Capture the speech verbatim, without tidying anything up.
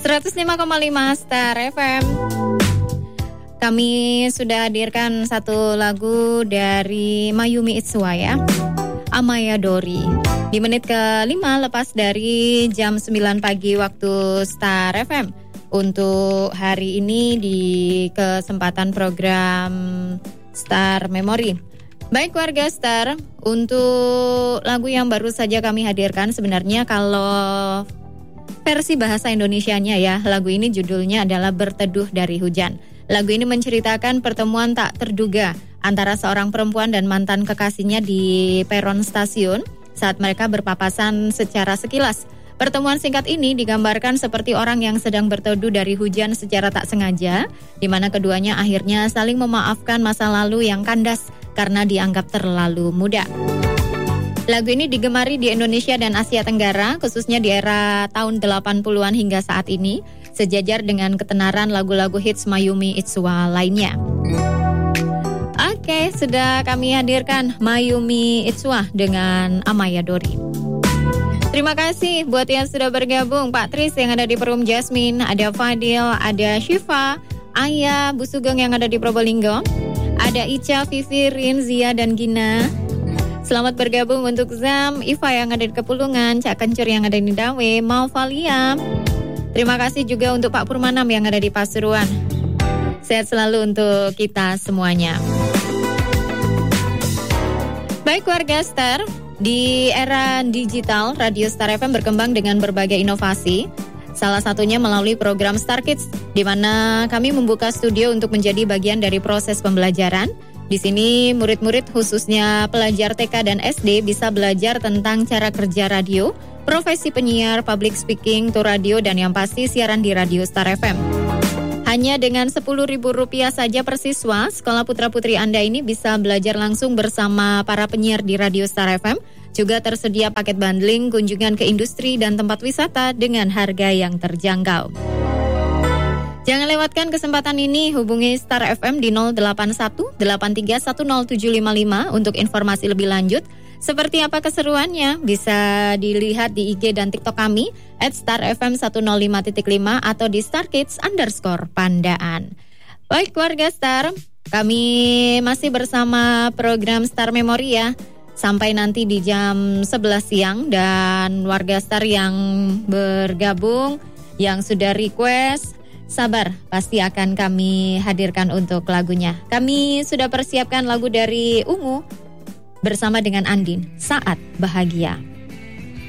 seratus lima koma lima Star F M. Kami sudah hadirkan satu lagu dari Mayumi Itsuwa ya, Amayadori. Di menit kelima lepas dari jam sembilan pagi waktu Star F M. Untuk hari ini di kesempatan program Star Memory. Baik warga Star, untuk lagu yang baru saja kami hadirkan sebenarnya kalau versi bahasa Indonesianya ya, lagu ini judulnya adalah Berteduh dari Hujan. Lagu ini menceritakan pertemuan tak terduga antara seorang perempuan dan mantan kekasihnya di peron stasiun saat mereka berpapasan secara sekilas. Pertemuan singkat ini digambarkan seperti orang yang sedang berteduh dari hujan secara tak sengaja, di mana keduanya akhirnya saling memaafkan masa lalu yang kandas karena dianggap terlalu muda. Lagu ini digemari di Indonesia dan Asia Tenggara, khususnya di era tahun delapan puluhan hingga saat ini, sejajar dengan ketenaran lagu-lagu hits Mayumi Itsuwa lainnya. Oke, sudah kami hadirkan Mayumi Itsuwa dengan Amayadori. Terima kasih buat yang sudah bergabung, Pak Tris yang ada di Perum Jasmine, ada Fadil, ada Syifa, Ayah, Bu Sugeng yang ada di Probolinggo, ada Ica, Vivi, Rin, Zia, dan Gina. Selamat bergabung untuk Zam, Iva yang ada di Kepulungan, Cak Kencur yang ada di Dawe, Malvalia. Terima kasih juga untuk Pak Purmanam yang ada di Pasuruan. Sehat selalu untuk kita semuanya. Baik warga Star, di era digital, Radio Star F M berkembang dengan berbagai inovasi. Salah satunya melalui program Star Kids, di mana kami membuka studio untuk menjadi bagian dari proses pembelajaran. Di sini murid-murid khususnya pelajar T K dan S D bisa belajar tentang cara kerja radio, profesi penyiar, public speaking, tour radio, dan yang pasti siaran di Radio Star F M. Hanya dengan sepuluh ribu rupiah saja per siswa, sekolah putra-putri Anda ini bisa belajar langsung bersama para penyiar di Radio Star F M. Juga tersedia paket bundling, kunjungan ke industri dan tempat wisata dengan harga yang terjangkau. Jangan lewatkan kesempatan ini, hubungi Star F M di nol delapan satu delapan tiga satu nol tujuh lima lima untuk informasi lebih lanjut. Seperti apa keseruannya bisa dilihat di I G dan TikTok kami at Star F M seratus lima titik lima atau di Starkids underscore Pandaan. Baik warga Star, kami masih bersama program Star Memory ya, sampai nanti di jam sebelas siang. Dan warga Star yang bergabung, yang sudah request, sabar, pasti akan kami hadirkan untuk lagunya. Kami sudah persiapkan lagu dari Ungu bersama dengan Andin, Saat Bahagia.